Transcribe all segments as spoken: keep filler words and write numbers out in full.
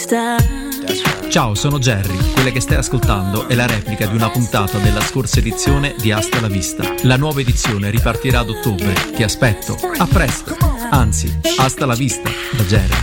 Ciao, sono Jerry. Quella che stai ascoltando è la replica di una puntata della scorsa edizione di Hasta la Vista. La nuova edizione ripartirà ad ottobre. Ti aspetto. A presto. Anzi, hasta la vista da Jerry.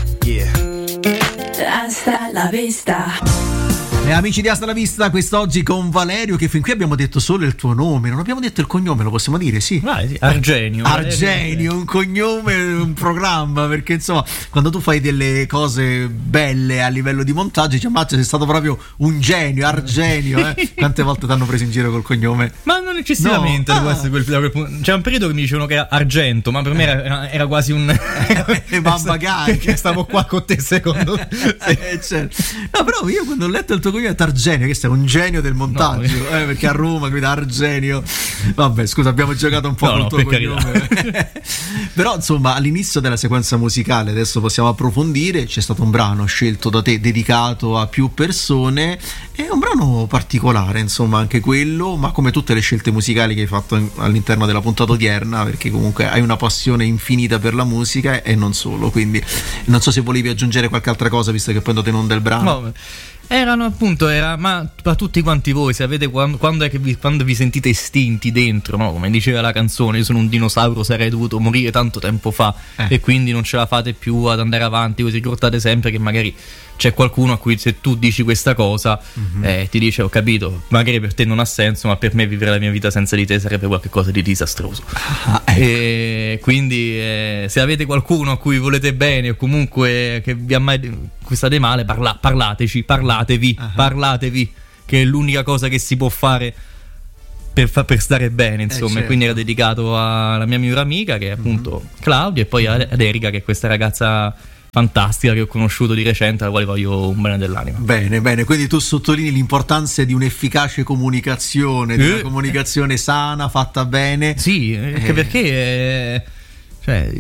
Yeah. Hasta la vista. E amici di Hasta la Vista, quest'oggi con Valerio, che fin qui abbiamo detto solo il tuo nome, non abbiamo detto il cognome, lo possiamo dire? Sì. Vai, sì. Argenio. Argenio, un cognome, un programma, perché insomma, quando tu fai delle cose belle a livello di montaggio, dici, ammazza, sei stato proprio un genio, Argenio, eh? Quante volte ti hanno preso in giro col cognome? Ma non eccessivamente, no. Ah. Quel, quel, c'era un periodo che mi dicevano che era Argento, ma per me era, era quasi un mamma gai, che stavo qua con te secondo sì. eh, certo. No, però io quando ho letto il tuo cognome Argenio, che sei un genio del montaggio, no, eh, perché a Roma qui da Argenio, vabbè, scusa, abbiamo giocato un po' no, col no, tuo cognome. Però insomma, all'inizio della sequenza musicale, adesso possiamo approfondire, c'è stato un brano scelto da te dedicato a più persone, è un brano particolare, insomma, anche quello, ma come tutte le scelte musicali che hai fatto in, all'interno della puntata odierna, perché comunque hai una passione infinita per la musica e non solo, quindi non so se volevi aggiungere qualche altra cosa, visto che poi andate in onda il brano. No. Erano appunto, era, ma a tutti quanti voi, se avete quando, quando è che vi, quando vi sentite estinti dentro, no? Come diceva la canzone, io sono un dinosauro, sarei dovuto morire tanto tempo fa, eh. e quindi non ce la fate più ad andare avanti, voi ricordate sempre che magari c'è qualcuno a cui se tu dici questa cosa, mm-hmm. eh, ti dice, ho capito, magari per te non ha senso, ma per me vivere la mia vita senza di te sarebbe qualcosa di disastroso. Ah, ecco. E quindi eh, se avete qualcuno a cui volete bene o comunque che vi ha mai state male, parla, parlateci, parlatevi, uh-huh. parlatevi, che è l'unica cosa che si può fare per, fa, per stare bene, insomma. Eh, certo. Quindi era dedicato alla mia migliore amica, che è appunto uh-huh. Claudia, e poi ad Erika, che è questa ragazza fantastica che ho conosciuto di recente, alla quale voglio un bene dell'anima. Bene, bene, quindi tu sottolinei l'importanza di un'efficace comunicazione, di una eh. comunicazione sana, fatta bene. Sì, anche eh. perché eh, cioè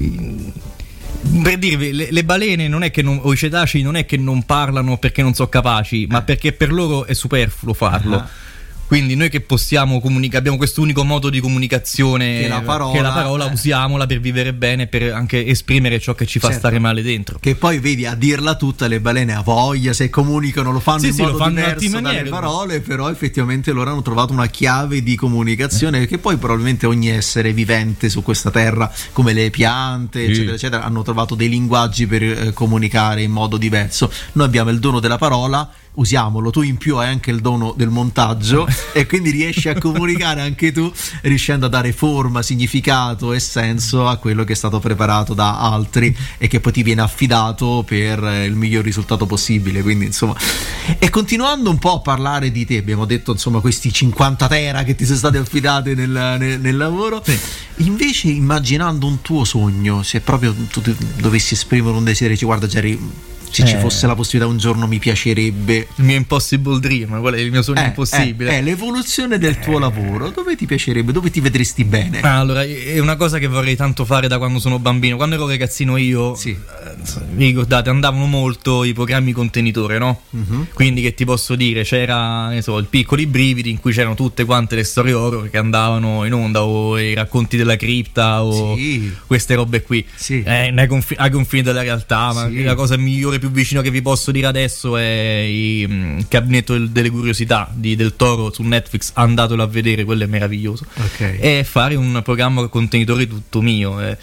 per dirvi, le, le balene non è che non, o i cetacei non è che non parlano perché non sono capaci, ma perché per loro è superfluo farlo. Uh-huh. Quindi noi che possiamo comunicare, abbiamo questo unico modo di comunicazione, che la parola, che la parola eh. usiamola per vivere bene, per anche esprimere ciò che ci fa certo. stare male dentro. Che poi vedi, a dirla tutta, le balene a voglia, se comunicano lo fanno sì, in sì, modo lo fanno diverso dalle parole, però effettivamente loro hanno trovato una chiave di comunicazione, che poi probabilmente ogni essere vivente su questa terra, come le piante, sì. eccetera, eccetera, hanno trovato dei linguaggi per eh, comunicare in modo diverso. Noi abbiamo il dono della parola, usiamolo, tu in più hai anche il dono del montaggio e quindi riesci a comunicare anche tu, riuscendo a dare forma, significato e senso a quello che è stato preparato da altri e che poi ti viene affidato per il miglior risultato possibile. Quindi insomma, e continuando un po' a parlare di te, abbiamo detto insomma questi cinquanta tera che ti sono stati affidati nel, nel, nel lavoro, sì. Invece immaginando un tuo sogno, se proprio tu dovessi esprimere un desiderio, dici, guarda Jerry, se eh. ci fosse la possibilità un giorno mi piacerebbe il mio impossible dream, qual è il mio sogno eh, impossibile? È eh, eh, l'evoluzione del tuo eh. lavoro, dove ti piacerebbe, dove ti vedresti bene? Allora, è una cosa che vorrei tanto fare da quando sono bambino. Quando ero ragazzino io, sì. eh, vi ricordate, andavano molto i programmi contenitore, no? Uh-huh. Quindi che ti posso dire, c'era, ne so, il Piccoli Brividi, in cui c'erano tutte quante le storie horror che andavano in onda, o i racconti della cripta, o sì. queste robe qui, sì. eh, ai, confi- ai confini della realtà, ma sì. la cosa migliore, più vicino che vi posso dire adesso è il um, Gabinetto delle Curiosità di Del Toro su Netflix, andatelo a vedere, quello è meraviglioso. Okay. E fare un programma contenitore tutto mio, eh,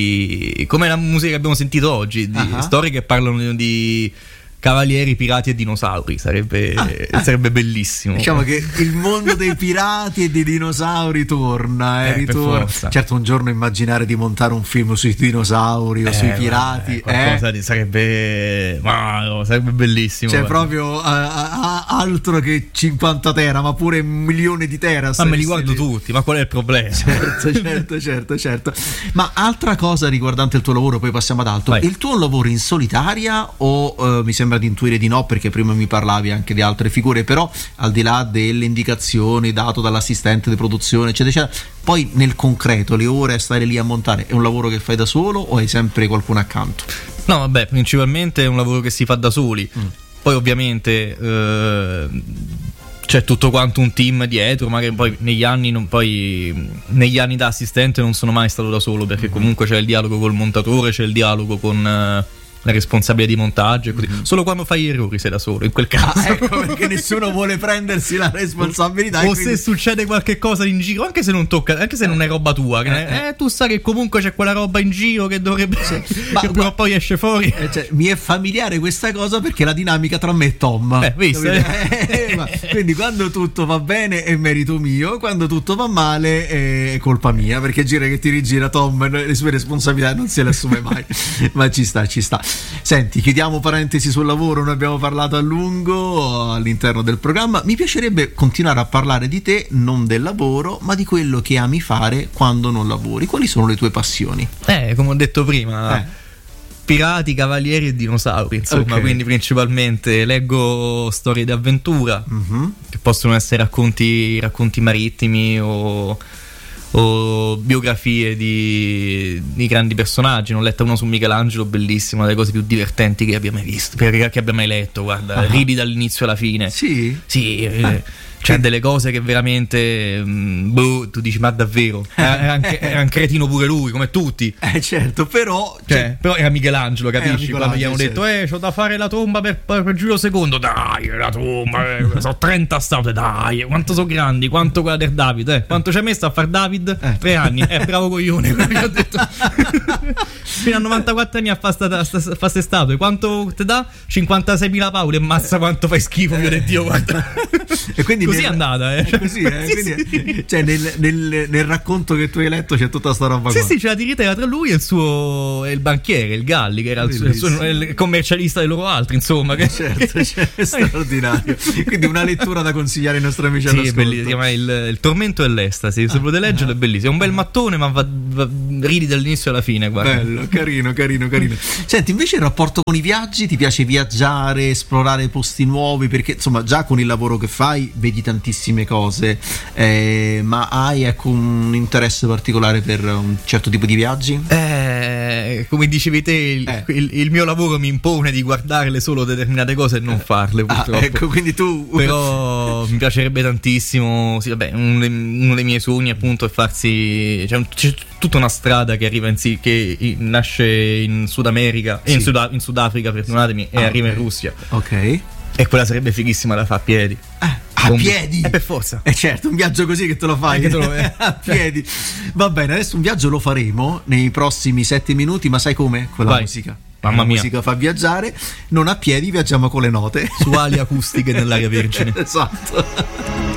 di come la musica che abbiamo sentito oggi, di uh-huh. storie che parlano di cavalieri, pirati e dinosauri, sarebbe, ah, sarebbe bellissimo. Diciamo che il mondo dei pirati e dei dinosauri torna, eh, eh, ritorna. Certo, un giorno immaginare di montare un film sui dinosauri o eh, sui pirati, eh, qualcosa eh? di, sarebbe, ma, no, sarebbe bellissimo. Cioè, guarda. Proprio uh, uh, altro che cinquanta tera, ma pure un milione di tera. Ma me li guardo lì. Tutti, ma qual è il problema? Certo, certo, certo, certo. Ma altra cosa riguardante il tuo lavoro, poi passiamo ad altro. Vai. Il tuo lavoro in solitaria o uh, mi sembra di intuire di no, perché prima mi parlavi anche di altre figure, però al di là delle indicazioni dato dall'assistente di produzione eccetera eccetera, poi nel concreto le ore a stare lì a montare è un lavoro che fai da solo o hai sempre qualcuno accanto? No, vabbè, principalmente è un lavoro che si fa da soli, mm. poi ovviamente eh, c'è tutto quanto un team dietro, ma che poi negli anni non, poi negli anni da assistente non sono mai stato da solo, perché mm. comunque c'è il dialogo col montatore, c'è il dialogo con eh, la responsabilità di montaggio e così. Mm. Solo quando fai gli errori sei da solo, in quel caso. Ah, ecco perché nessuno vuole prendersi la responsabilità. O quindi... se succede qualche cosa in giro, anche se non tocca, anche se non è roba tua, che eh, eh, tu sai che comunque c'è quella roba in giro che dovrebbe sì. Ma, che prima o poi esce fuori. Eh, cioè, mi è familiare questa cosa perché la dinamica tra me e Tom. Eh, visto, eh, ma, quindi quando tutto va bene è merito mio, quando tutto va male è colpa mia, perché gira che ti rigira Tom, le sue responsabilità non se le assume mai. Ma ci sta, ci sta. Senti, chiudiamo parentesi sul lavoro, noi abbiamo parlato a lungo all'interno del programma. Mi piacerebbe continuare a parlare di te, non del lavoro, ma di quello che ami fare quando non lavori. Quali sono le tue passioni? Eh, come ho detto prima, eh. pirati, cavalieri e dinosauri, insomma, okay. Quindi principalmente leggo storie di avventura, mm-hmm. che possono essere racconti, racconti marittimi o... o biografie di, di grandi personaggi. Ne ho letta uno su Michelangelo, bellissima, delle cose più divertenti che abbia mai visto, che abbia mai letto, guarda, uh-huh. ridi dall'inizio alla fine. Sì? Sì, eh. C'è cioè, delle cose che veramente mh, boh, tu dici ma davvero era, era, era un cretino pure lui come tutti, eh certo, però cioè, cioè, però era Michelangelo, capisci? Era Michelangelo, quando gli hanno detto eh c'ho da fare la tomba per, per, per Giulio secondo, dai la tomba eh, sono trenta statue, dai quanto sono grandi, quanto quella del David, eh, quanto ci hai messo a far David? Eh. Tre anni, eh bravo coglione. Ho detto fino a novantaquattro anni a fare sta, sta, sta, sta statue, quanto ti dà? cinquantaseimila paure e mazza quanto fai schifo, mio Dio, guarda. E quindi così è andata, eh. È così, eh? Sì, quindi, sì. Cioè nel, nel, nel racconto che tu hai letto c'è tutta sta roba sì, qua. Sì, c'è la tiritera tra lui e il suo e il banchiere, il Galli, che era il, suo, il, suo, il commercialista dei loro altri, insomma. Che... Certo, cioè, è straordinario. Quindi una lettura da consigliare ai nostri amici all'ascolto. Sì, è bellissimo, si chiama il, il tormento e l'estasi. Se ah, potete leggerlo, ah. è bellissimo. È un bel mattone, ma va, va, ridi dall'inizio alla fine, guarda. Bello, carino, carino, carino. Senti, invece il rapporto con i viaggi, ti piace viaggiare, esplorare posti nuovi? Perché insomma già con il lavoro che fai vedi tantissime cose, eh, ma hai ecco un interesse particolare per un certo tipo di viaggi? Eh, come dicevi te, il, eh. il, il mio lavoro mi impone di guardarle solo determinate cose e non eh. farle, purtroppo. Ah, ecco, quindi tu... Però mi piacerebbe tantissimo, sì, vabbè, uno dei, uno dei miei sogni appunto è farsi, cioè, c'è tutta una strada che arriva in sì, che nasce in Sud America, sì. in, Sud, in Sudafrica, perdonatemi, sì. e ah, arriva okay. in Russia. Ok. E quella sarebbe fighissima da fare a piedi. Eh. A piedi? È per forza. Eh certo, un viaggio così che te lo fai. Che te lo eh. A piedi. Va bene, adesso un viaggio lo faremo nei prossimi sette minuti, ma sai come? Con la Vai. musica. Mamma la mia. musica fa viaggiare, non a piedi, viaggiamo con le note. Su ali acustiche nell'aria vergine. Esatto.